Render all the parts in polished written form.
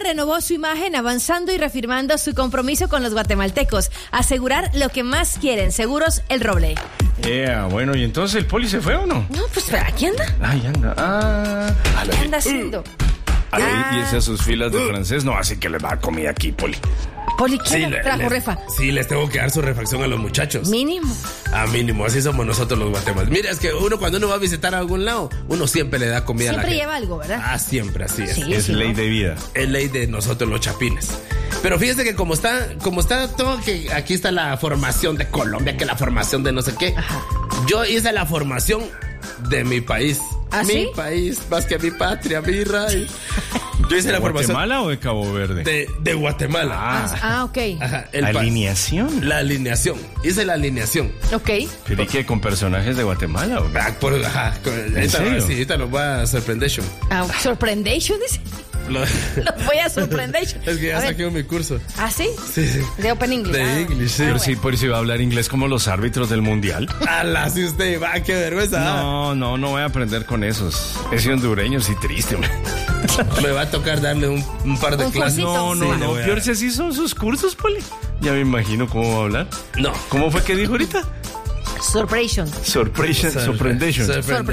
renovó su imagen avanzando y reafirmando su compromiso con los guatemaltecos. Asegurar lo que más quieren. Seguros El Roble. Bueno, ¿y entonces el poli se fue o no? No, pues aquí anda. Ahí anda. ¿Qué anda haciendo? Y esas sus filas de francés, no, así que le va a comida aquí, poli. Poli, ¿quién trajo refa? Sí, les tengo que dar su refacción a los muchachos. Mínimo. Mínimo, así somos nosotros los guatemaltecos. Mira, es que cuando uno va a visitar a algún lado, uno siempre le da comida a la gente. Siempre lleva algo, ¿verdad? Siempre, así es. Sí, es ley de vida. Es ley de nosotros los chapines. Pero fíjese que como está todo, que aquí está la formación de Colombia, que la formación de no sé qué. Ajá. Yo hice la formación de mi país. ¿Sí? Mi país, más que mi patria, mi raíz. Yo hice la formación. ¿De Guatemala o de Cabo Verde? De Guatemala. Ok. Ajá, ¿Alineación? La alineación. Hice la alineación. Ok. ¿Pero y qué? ¿Con personajes de Guatemala? ¿O qué? ¿En serio? Sí, ahorita los voy a sorprendation. ¿Sorprendation dice? Los voy a sorprendation. Es que ya saqué mi curso. ¿Sí? Sí. De Open English. De English, sí. Pero sí, por si va a hablar inglés como los árbitros del mundial. Sí usted va, qué vergüenza. No voy a aprender con esos. Ese hondureño sí triste, hombre. Me va a tocar darle un par de clases. No, peor si así son sus cursos, poli. Ya me imagino cómo va a hablar. No. ¿Cómo fue que dijo ahorita? Sorprendation. Sorprendation.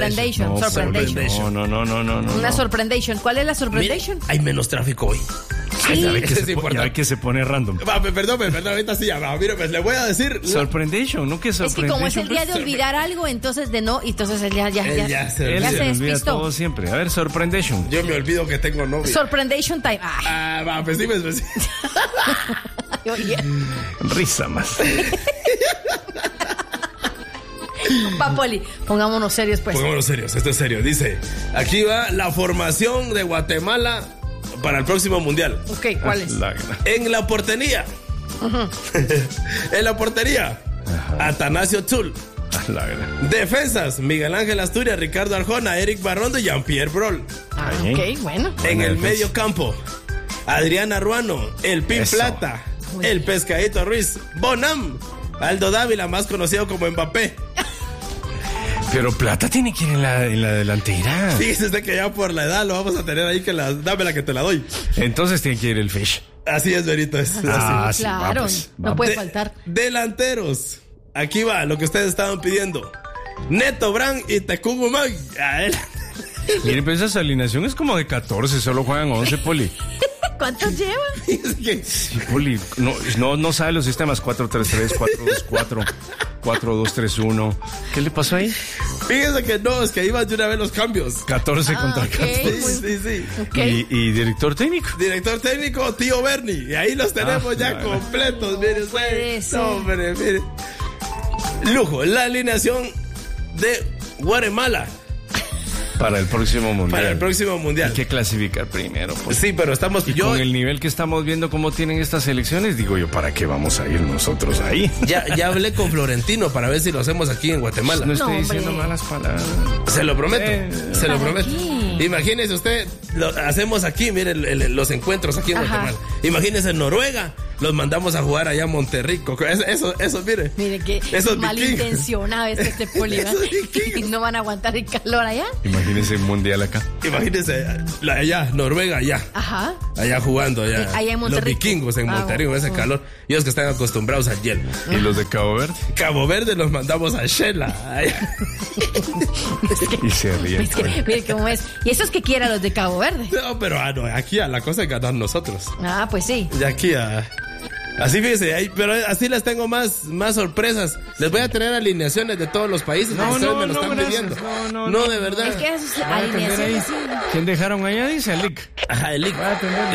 No. Una sorprendation. ¿Cuál es la sorprendation? Hay menos tráfico hoy. Sí. Ya ve que se pone random. Perdón, ahorita sí ya. Mire, pues le voy a decir. Sorprendation, ¿no? Que Es que como es el día de olvidar algo, entonces entonces él ya se despistó. Todo siempre. A ver, sorprendation. Yo me olvido que tengo novia. Sorprendation time. Pues sí. Risa más. Poli, pongámonos serios, pues. Pongámonos serios, esto es serio. Dice, aquí va la formación de Guatemala para el próximo mundial. Ok, ¿cuál es? En la portería. En la portería. Atanasio Tzul. Defensas, Miguel Ángel Asturias, Ricardo Arjona, Eric Barrondo y Jean-Pierre Brol. Ok, bueno. En el medio campo, Adriana Ruano, el Pin Plata, el Pescadito Ruiz, Bonam, Aldo Dávila, más conocido como Mbappé. Pero Plata tiene que ir en la delantera. Fíjese usted que ya por la edad lo vamos a tener ahí, dámela que te la doy. Entonces tiene que ir el Fish. Así es, Verito. Sí, claro, no puede faltar. Delanteros. Aquí va lo que ustedes estaban pidiendo. Neto Brand y Tecugumán. Miren, pero esa alineación es como de 14, solo juegan 11, Poli. ¿Cuántos llevan? Sí, Poli, no sabe los sistemas 4-3-3, 4-2-4, 4-2-3-1. ¿Qué le pasó ahí? Fíjense que no, es que iban de una vez los cambios. 14 contra 14. Sí. Okay. ¿Y director técnico? Director técnico, tío Bernie. Y ahí los tenemos ya completos, mire usted. No, hombre, mire. Lujo, la alineación de Guatemala. Para el próximo mundial. Hay que clasificar primero. Pues. Sí, pero estamos... Con el nivel que estamos viendo cómo tienen estas elecciones, digo yo, ¿para qué vamos a ir nosotros ahí? Ya hablé con Florentino para ver si lo hacemos aquí en Guatemala. No estoy diciendo malas palabras. Se lo prometo. Se lo prometo. Imagínese usted, lo hacemos aquí, miren los encuentros aquí en Guatemala. Imagínese en Noruega. Los mandamos a jugar allá a Monterrico. Eso, mire. Mire que malintencionado es este Poli. Y no van a aguantar el calor allá. Imagínense el mundial acá. Imagínense allá, Noruega, allá. Ajá. Allá jugando, allá. Allá en Monterrico. Los vikingos en Monterrico, ese calor. Ellos que están acostumbrados al hielo. ¿Y los de Cabo Verde? Cabo Verde los mandamos a Shela. Y se ríen. Mire cómo es. Y esos que quieran los de Cabo Verde. No, pero aquí a la cosa es ganar nosotros. Pues sí. De aquí así fíjese, pero así les tengo más sorpresas. Les voy a tener alineaciones de todos los países. Ustedes me lo están pidiendo. No, de verdad. Es que esas alineaciones. ¿Quién dejaron allá? Dice el Lick. Ajá, el Lick.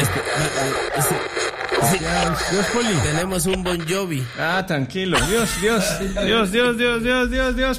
Dios, Poli. Tenemos un Bon Jovi. Tranquilo. Dios.